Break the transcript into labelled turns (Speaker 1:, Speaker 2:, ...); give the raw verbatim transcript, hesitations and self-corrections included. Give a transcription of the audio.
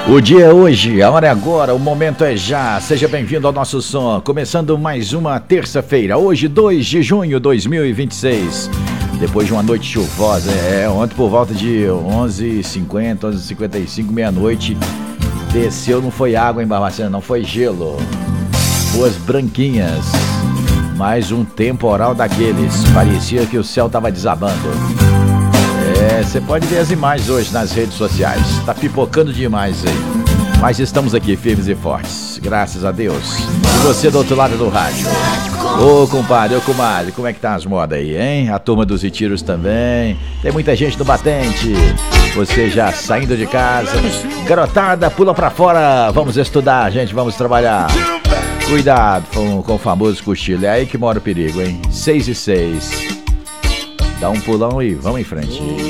Speaker 1: O dia é hoje, a hora é agora, o momento é já. Seja bem-vindo ao nosso som. Começando mais uma terça-feira, hoje dois de junho de dois mil e vinte e seis. Depois de uma noite chuvosa, é, ontem por volta de onze e cinquenta, onze e cinquenta e cinco, meia-noite, desceu, não foi água em Barbacena, não foi gelo. Ruas branquinhas, mais um temporal daqueles, parecia que o céu tava desabando. É, você pode ver as imagens hoje nas redes sociais. Tá pipocando demais aí. Mas estamos aqui firmes e fortes, graças a Deus. E você do outro lado do rádio. Ô compadre, ô comadre, como é que tá as modas aí, hein? A turma dos retiros também. Tem muita gente no batente. Você já saindo de casa. Garotada, pula pra fora. Vamos estudar, gente, vamos trabalhar. Cuidado com, com o famoso cochilo. É aí que mora o perigo, hein? Seis e seis. Dá um pulão e vamos em frente.